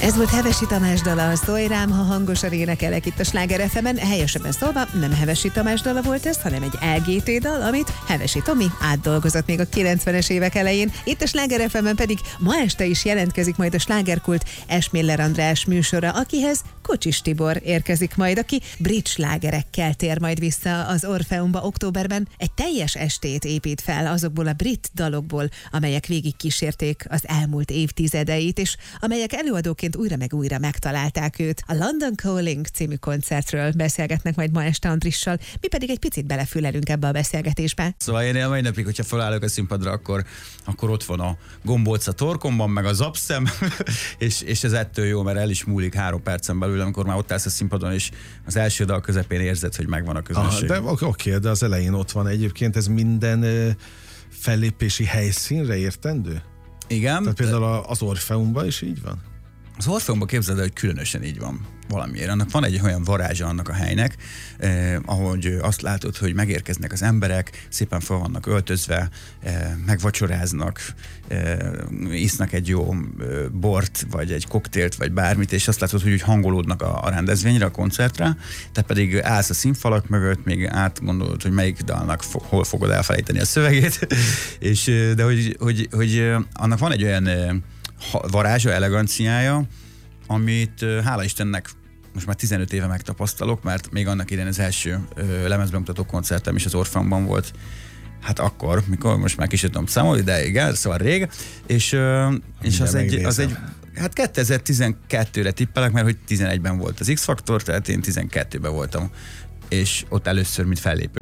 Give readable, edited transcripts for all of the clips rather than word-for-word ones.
Ez volt Hevesi Tamás dala, Szólj rám, ha hangosan énekelek itt a Sláger FM-en. Helyesebben szólva nem Hevesi Tamás dala volt ez, hanem egy LGT dal, amit Hevesi Tomi átdolgozott még a 90-es évek elején. Itt a Sláger FM-en pedig ma este is jelentkezik majd a Slágerkult Esmiller András műsora, akihez Kocsis Tibor érkezik majd, aki brit slágerekkel tér majd vissza az Orfeumba októberben. Egy teljes estét épít fel azokból a brit dalokból, amelyek végig kísérték az elmúlt évtizedeit, és amelyek előadóként újra meg újra megtalálták őt. A London Calling című koncertről beszélgetnek majd ma este Andrissal, mi pedig egy picit belefülelünk ebbe a beszélgetésbe. Szóval én a mai napig, hogyha felállok a színpadra, akkor ott van a gombóc a torkomban, meg az abszem, és ez ettől jó, mert el is múlik 3 percen belül, amikor már ott állsz a színpadon, és az első dal közepén érzed, hogy megvan a közönség. De oké, de az elején ott van egyébként, ez minden fellépési helyszínre értendő? Igen. Tehát például az Orfeumban is így van? Az Orfeumban képzeld el, hogy különösen így van valamiért. Annak van egy olyan varázsa annak a helynek, ahogy azt látod, hogy megérkeznek az emberek, szépen fel vannak öltözve, megvacsoráznak, isznak egy jó bort, vagy egy koktélt, vagy bármit, és azt látod, hogy úgy hangolódnak a rendezvényre, a koncertre, te pedig állsz a színfalak mögött, még átgondolod, hogy melyik dalnak hol fogod elfelejteni a szövegét, de hogy annak van egy olyan varázsa, eleganciája, amit hála Istennek most már 15 éve megtapasztalok, mert még annak idején az első lemezbemutató koncertem is az Orfeumban volt, hát akkor, mikor most már kicsit tudom számolni, de igen, szóval rég, és az egy hát 2012-re tippelek, mert hogy 11-ben volt az X-Faktor, tehát én 12-ben voltam, és ott először, mint fellépő.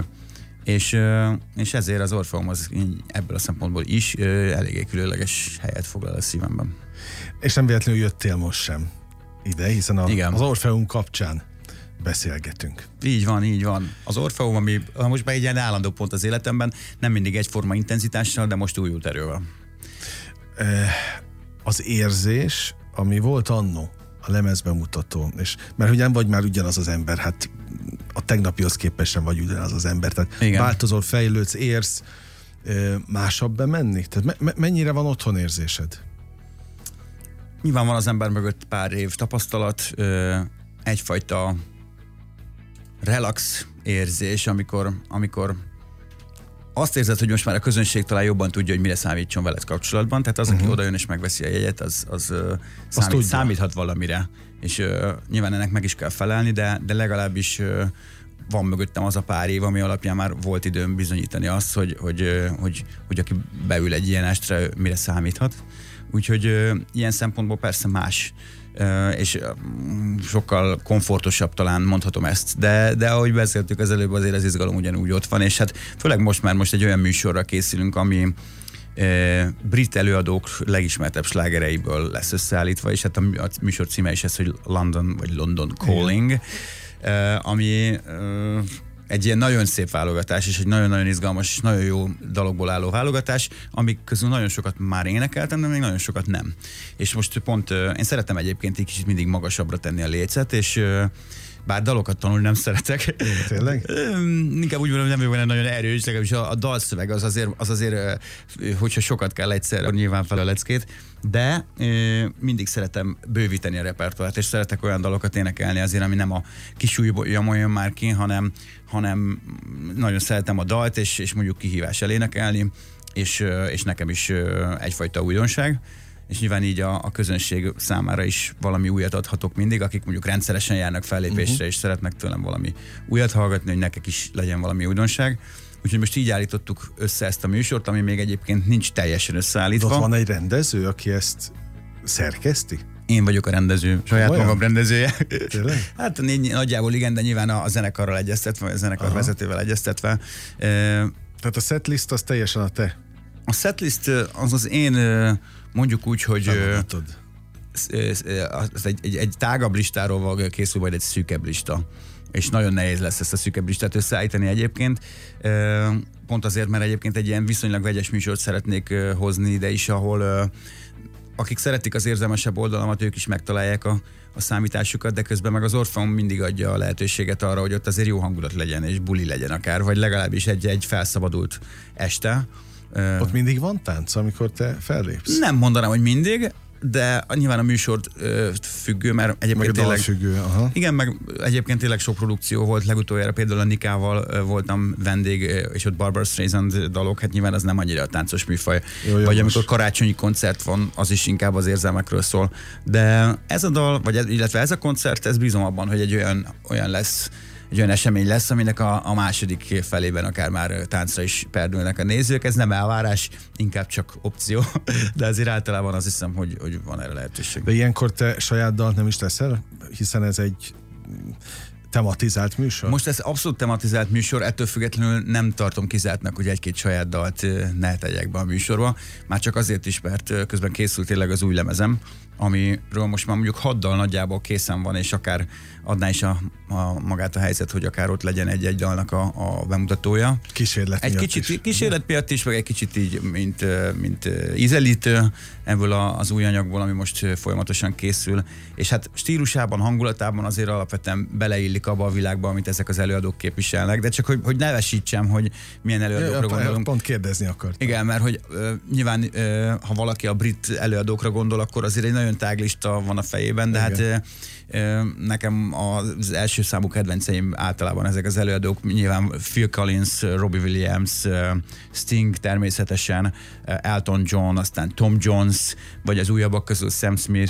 És ezért az Orfeum az ebből a szempontból is eléggé különleges helyet foglal a szívemben. És nem véletlenül jöttél most sem ide, hiszen az Orfeum kapcsán beszélgetünk. Így van. Az Orfeum, ami most már egy ilyen állandó pont az életemben, nem mindig egyforma intenzitással, de most újult erővel. Az érzés, ami volt annó a lemezbemutató, és mert hogy nem vagy már ugyanaz az ember, hát a tegnapihoz képest sem vagy ugyanaz az ember, tehát igen. Változol, fejlődsz, érsz, másabb bemenni? Tehát mennyire van otthon érzésed? Nyilván van az ember mögött pár év tapasztalat, egyfajta relax érzés, amikor azt érzed, hogy most már a közönség talán jobban tudja, hogy mire számítson veled kapcsolatban, tehát az, aki odajön és megveszi a jegyet, az számíthat valamire, és nyilván ennek meg is kell felelni, de legalábbis van mögöttem az a pár év, ami alapján már volt időm bizonyítani azt, hogy aki beül egy ilyen estre, mire számíthat. Úgyhogy ilyen szempontból persze más, és sokkal komfortosabb talán mondhatom ezt, de ahogy beszéltük az előbb, azért az izgalom ugyanúgy ott van, és hát főleg most egy olyan műsorra készülünk, ami brit előadók legismertebb slágereiből lesz összeállítva, és hát a műsor címe is ez, hogy London Calling, ami egy ilyen nagyon szép válogatás, és egy nagyon-nagyon izgalmas, és nagyon jó dalokból álló válogatás, amik közül nagyon sokat már énekeltem, de még nagyon sokat nem. És most pont én szeretem egyébként egy kicsit mindig magasabbra tenni a lécet, és bár dalokat tanulni nem szeretek. Tényleg? Inkább úgy mondom, nem vagyok benne nagyon erős, legalábbis a dalszöveg az azért, hogyha sokat kell egyszerre, nyilván fel a leckét, de mindig szeretem bővíteni a repertoárt, és szeretek olyan dalokat énekelni azért, ami nem a kis ujjam olyan már ki, hanem nagyon szeretem a dalt, és mondjuk kihívás el énekelni, és nekem is egyfajta újdonság. És nyilván így a közönség számára is valami újat adhatok mindig, akik mondjuk rendszeresen járnak fellépésre, és szeretnek tőlem valami újat hallgatni, hogy nekik is legyen valami újdonság. Úgyhogy most így állítottuk össze ezt a műsort, ami még egyébként nincs teljesen összeállítva. Ott van egy rendező, aki ezt szerkeszti? Én vagyok a rendező, saját magam rendezője. Tényleg? Hát nagyjából igen, de nyilván a zenekarral egyeztetve, vagy a zenekar vezetővel egyeztetve. Tehát a setlist az teljesen a te? A setlist az én, mondjuk úgy, hogy egy tágabb listáról készül majd egy szűkebb lista. És nagyon nehéz lesz ezt a szűkebb listát összeállítani egyébként. Pont azért, mert egyébként egy ilyen viszonylag vegyes műsort szeretnék hozni ide is, ahol akik szeretik az érzelmesebb oldalamat, ők is megtalálják a számításukat, de közben meg az Orfeum mindig adja a lehetőséget arra, hogy ott azért jó hangulat legyen, és buli legyen akár, vagy legalábbis egy felszabadult este. Ott mindig van tánc, amikor te fellépsz? Nem mondanám, hogy mindig. de nyilván a műsort függő, mert egyébként tényleg... függő, aha. Igen, meg egyébként tényleg sok produkció volt, legutoljára például a Nikával voltam vendég, és ott Barbra Streisand dalok, hát nyilván az nem annyira a táncos műfaj. Vagy amikor karácsonyi koncert van, az is inkább az érzelmekről szól. De ez a dal, illetve ez a koncert, ez bízom abban, hogy egy olyan lesz, egy olyan esemény lesz, aminek a második felében akár már táncra is perdülnek a nézők. Ez nem elvárás, inkább csak opció, de azért általában azt hiszem, hogy van erre lehetőség. De ilyenkor te saját dalt nem is teszel, hiszen ez egy tematizált műsor? Most ez abszolút tematizált műsor, ettől függetlenül nem tartom kizártnak, hogy egy-két saját dalt ne tegyek be a műsorba. Már csak azért is, mert közben készült tényleg az új lemezem, amiről most már mondjuk 6 dal nagyjából készen van, és akár adná is magát a helyzet, hogy akár ott legyen egy-egy dalnak a bemutatója. Kísérlet egy miatt kicsit is. Kísérlet miatt is, meg egy kicsit így, mint ízelítő ebből az új anyagból, ami most folyamatosan készül. És hát stílusában, hangulatában azért alapvetően beleillik abba a világba, amit ezek az előadók képviselnek, de csak hogy ne vesítsem, hogy milyen előadókra gondolunk. Pont kérdezni akartam. Igen, mert hogy nyilván, ha valaki a brit előadókra gondol, akkor azért egy nagyon táglista van a fejében, de igen. Hát nekem az első számú kedvenceim általában ezek az előadók, nyilván Phil Collins, Robbie Williams, Sting természetesen, Elton John, aztán Tom Jones, vagy az újabbak közül Sam Smith,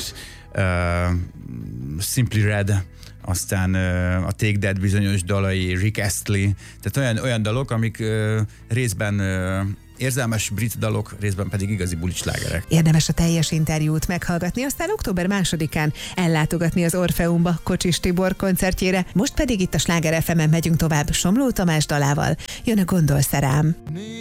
Simply Red, aztán a Take That bizonyos dalai, Rick Astley, tehát olyan dalok, amik részben érzelmes brit dalok, részben pedig igazi bulicsslágerek. Érdemes a teljes interjút meghallgatni, aztán október 2-án ellátogatni az Orfeumba Kocsis Tibor koncertjére. Most pedig itt a Sláger FM-en megyünk tovább Somló Tamás dalával. Jön a Gondolsz rám.